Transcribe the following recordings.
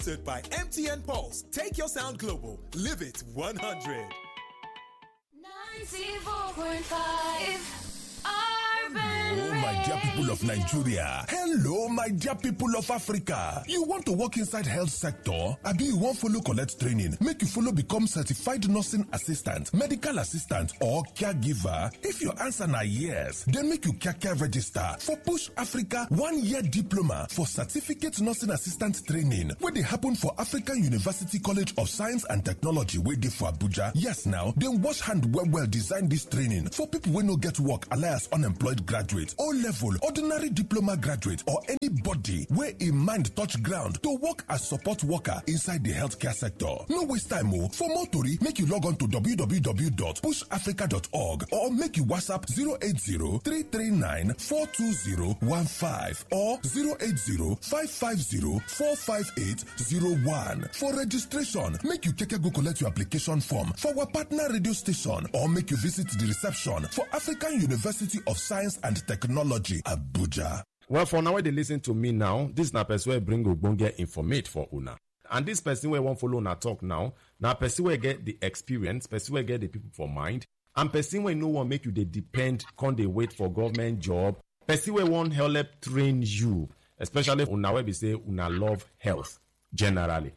By MTN Pulse. Take your sound global. Live it 100. 94.5 Hello, my dear people of Nigeria. Hello, my dear people of Africa. You want to work inside health sector? Abi you want follow collect training? Make you follow become certified nursing assistant, medical assistant, or caregiver? If your answer na yes, then make you care register for Push Africa 1-year diploma for certificate nursing assistant training, where they happen for African University College of Science and Technology, where they for Abuja. Yes, now, then wash hand well design this training for people who no get work, alias unemployed graduate, O-level, ordinary diploma graduate, or anybody where in mind touch ground to work as support worker inside the healthcare sector. No waste time. For more tori, make you log on to www.pushafrica.org or make you WhatsApp 080-339-42015 or 080-550-45801. For registration, make you go collect your application form for our partner radio station or make you visit the reception for African University of Science and Technology, Abuja. Well, for now, they listen to me now. This na person wey bring ogbonge informate for una. And this person wey wan follow una talk now, na person wey get the experience, person wey get the people for mind, and person wey no wan make you dey depend, come dey wait for government job, person wey wan help train you, especially una wey be say una love health generally.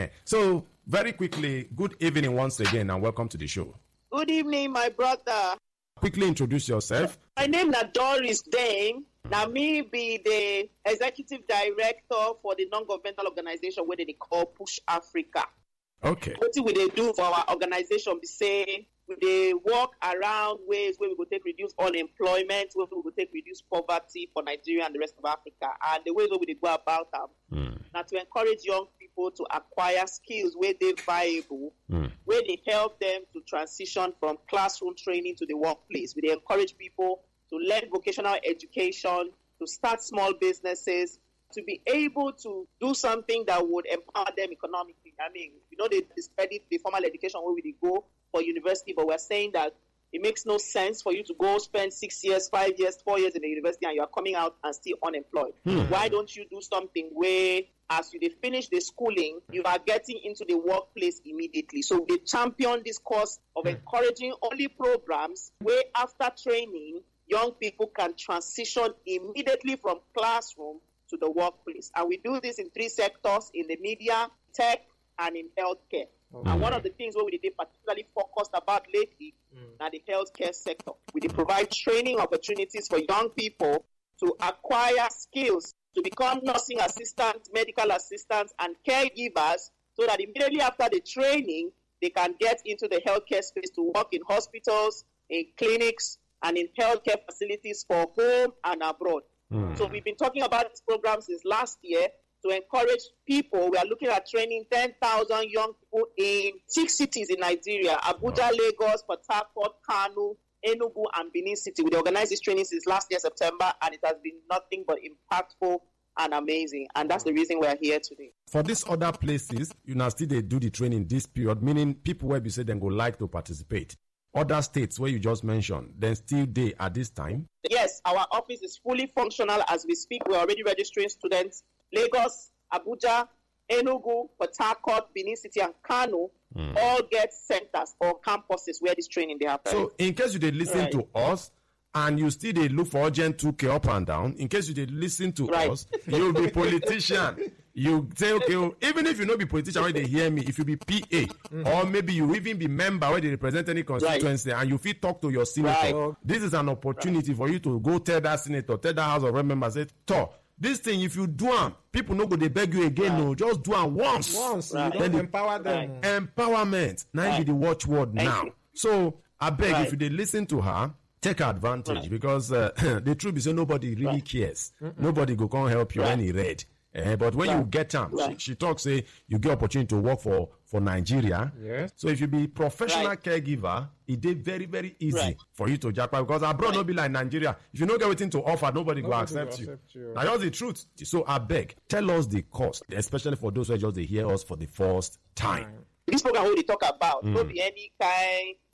So, very quickly, good evening once again and welcome to the show. Good evening, my brother. Quickly introduce yourself. My name is Doris Dane. Now, me be the executive director for the non-governmental organization where they call Push Africa. Okay. What we they do for our organization? We say they work around ways where we go take reduce unemployment, where we go take reduce poverty for Nigeria and the rest of Africa, and the ways where we go about them. Now to encourage young people to acquire skills where they viable, where they help them to transition from classroom training to the workplace. We encourage people to learn vocational education, to start small businesses, to be able to do something that would empower them economically. I mean, they study the formal education where we go for university, but we're saying that it makes no sense for you to go spend 6 years, 5 years, 4 years in the university and you are coming out and still unemployed. Why don't you do something where as you finish the schooling, you are getting into the workplace immediately? So they champion this course of encouraging only programs where after training, young people can transition immediately from classroom to the workplace. And we do this in 3 sectors: in the media, tech, and in healthcare. And one of the things where we did particularly focused about lately are the healthcare sector. We did provide training opportunities for young people to acquire skills to become nursing assistants, medical assistants, and caregivers, so that immediately after the training, they can get into the healthcare space to work in hospitals, in clinics, and in healthcare facilities for home and abroad. So we've been talking about this program since last year to encourage people. We are looking at training 10,000 young people in 6 cities in Nigeria: Abuja, Lagos, Port Harcourt, Kano, Enugu, and Benin City. We organized this training since last year, September, and it has been nothing but impactful and amazing. And that's the reason we are here today. For these other places, you now still they do the training this period, meaning people where you say they go like to participate. Other states where you just mentioned, then still they at this time? Yes, our office is fully functional as we speak. We're already registering students. Lagos, Abuja, Enugu, Port Harcourt, Benin City, and Kano all get centers or campuses where this training they happen. So in case you did listen to us and you still they look for urgent 2K up and down, in case you did listen to us, you'll be politician. You say, okay, even if you not be politician where they hear me, if you be PA, or maybe you even be member where they represent any constituency, and you feel talk to your senator, this is an opportunity for you to go tell that senator, tell that House of Rep member, say, this thing, if you do them, people no go they beg you again. No, just do them once. Then empower them. Empowerment. Now be the watchword now. So I beg if you did listen to her, take advantage because the truth is that nobody really cares. Nobody go come help you any red. But when you get time, she talks, say you get opportunity to work for Nigeria. Yes. So if you be professional caregiver, it did very, very easy for you to jackpot because abroad not be like Nigeria. If you don't get anything to offer, nobody will accept you. Now that's the truth. So I beg, tell us the cost, especially for those who just they hear us for the first time. This program we talk about, not be any kind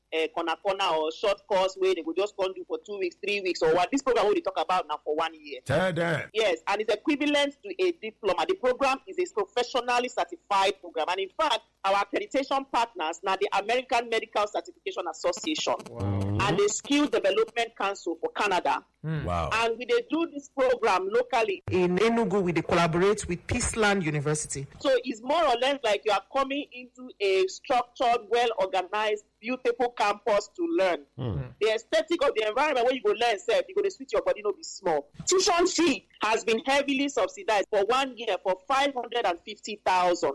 corner or short course where they go just go do for 2 weeks, 3 weeks, or what. This program we talk about now for 1 year. Tell them. Yes, and it's equivalent to a diploma. The program is a professionally certified program, and in fact, our accreditation partners now the American Medical Certification Association and the Skill Development Council for Canada. Wow. And we they do this program locally in Enugu. We they collaborate with Peaceland University. So it's more or less like you are coming into a structured, well-organized, beautiful campus to learn. The aesthetic of the environment where you go learn self, you go to switch your body, no be small. Tuition fee has been heavily subsidized for 1 year for 550,000.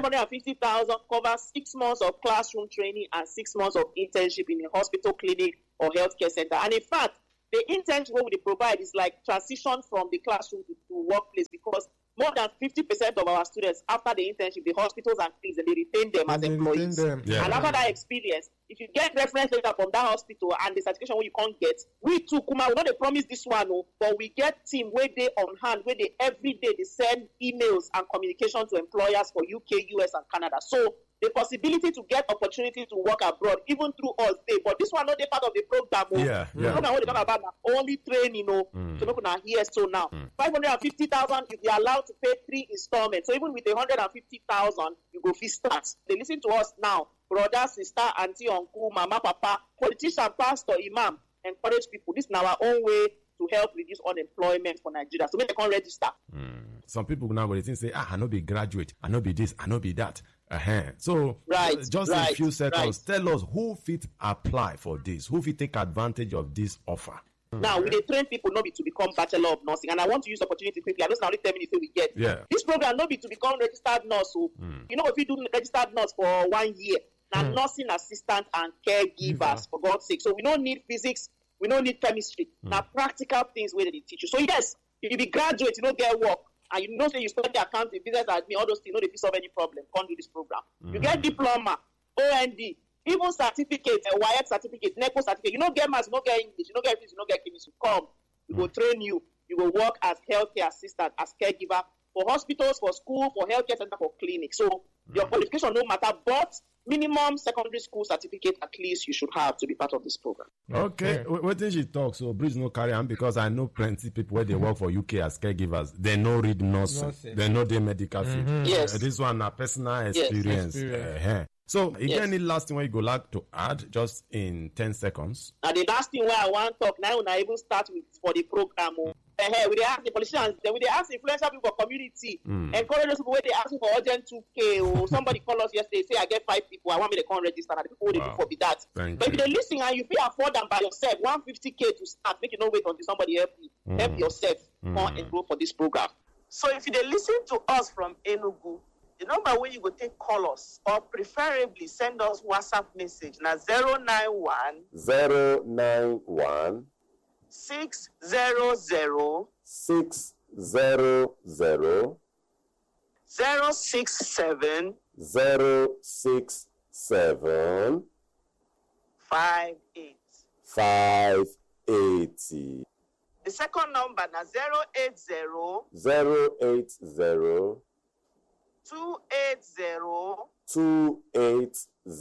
550,000 covers 6 months of classroom training and 6 months of internship in a hospital, clinic, or healthcare center. And in fact, the internship what we provide is like transition from the classroom to workplace, because more than 50% of our students after the internship, the hospitals and clinics, and they retain them as employees. Yeah. And after that experience, if you get reference letter from that hospital and the certification where you can't get, we too, Kuma, we don't promise this one, but we get team where they on hand, where they every day they send emails and communication to employers for UK, US, and Canada. So the possibility to get opportunity to work abroad, even through us, but this one not the part of the program. The program what they talk about now, only training, so people are here. So now 550,000, if you're allowed to pay 3 installments. So even with 150,000, you go fee start. They listen to us now, brother, sister, auntie, uncle, mama, papa, politician, pastor, imam, encourage people. This is our own way to help reduce unemployment for Nigeria. So when they can register. Some people now will think say, I no be graduate, I no be this, I no be that. So just a few seconds, tell us who fit apply for this, who fit take advantage of this offer. Now, we dey train people not be to become Bachelor of Nursing, and I want to use the opportunity quickly. I just now only 10 minutes we get. This program not be to become registered nurse. So, you know, if you do registered nurse for 1 year, now nursing assistant and caregivers, for God's sake. So we don't need physics, we don't need chemistry. Now practical things where they teach you. So yes, if you be graduate, you don't get work, and you know say you study accounting, business admin, all those things, you know they solve any problem. Can't do this program. You get diploma, OND, even certificate, a WIAC certificate, NECO certificate. You don't get maths, you don't get English, you don't get physics, you don't get chemistry. Come, we go train you. You go work as healthcare assistant, as caregiver for hospitals, for school, for healthcare center, for clinics. So your qualification no matter, but minimum secondary school certificate at least you should have to be part of this program. Okay, what did she talk? So please no carry on, because I know plenty people where they work for UK as caregivers. They know read nursing, they know the medical field. Yes, this one a personal experience. So, is there any last thing where you go like to add, just in 10 seconds? And the last thing where I want to talk now, when I even start with for the program, we they ask the politicians, then we they ask influential people for community, encourage those people where they ask for urgent 2K, or somebody call us yesterday, say I get 5 people, I want me to come register, and the people they do for be that. But if they listen and you feel afford them by yourself, 150K to start, make you no wait until somebody help you, help yourself, come and go for this program. So if you they listen to us from Enugu, the number where you go take call us, or preferably send us WhatsApp message now 091 600 067 580. The second number now 080 280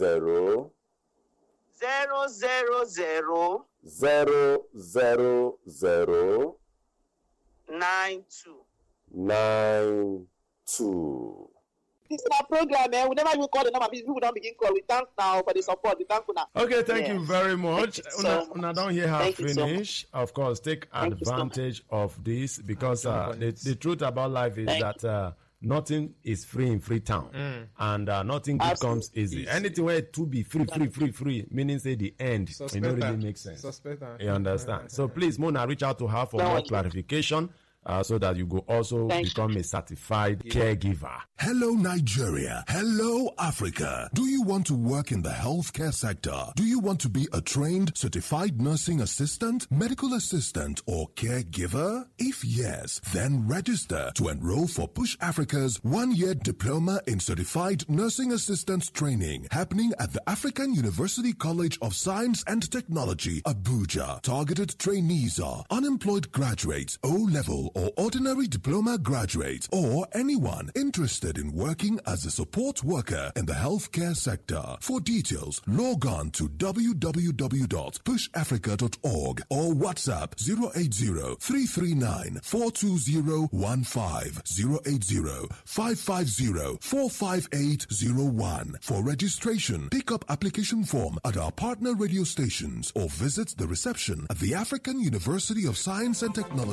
00092. This is our program, man. We never even call the number. People don't begin call. We thank now for the support. We thank you now. Okay, thank you very much. Una don't hear her finish. So of course, take advantage of this, because the truth about life is that nothing is free in Freetown, and nothing good comes easy. Anything where to be free, meaning say the end, it don't really make sense. You understand? So please, Mona, reach out to her for more clarification, so that you go also become a certified caregiver. Hello, Nigeria. Hello, Africa. Do you want to work in the healthcare sector? Do you want to be a trained, certified nursing assistant, medical assistant, or caregiver? If yes, then register to enroll for Push Africa's 1-year diploma in certified nursing assistant training happening at the African University College of Science and Technology, Abuja. Targeted trainees are unemployed graduates, O-level school or ordinary diploma graduate, or anyone interested in working as a support worker in the healthcare sector. For details, log on to www.pushafrica.org or WhatsApp 080-339-42015, 080-550-45801. For registration, pick up application form at our partner radio stations or visit the reception at the African University of Science and Technology.